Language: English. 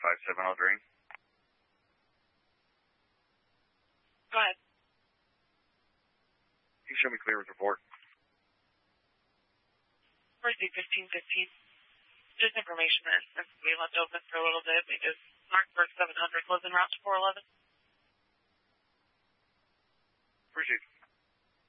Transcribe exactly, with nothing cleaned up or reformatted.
five seven zero green. Go ahead. Can you show me clear with report? Receive fifteen fifteen. Just information that we left open for a little bit because Markburg seven hundred was en route to four eleven. Appreciate it.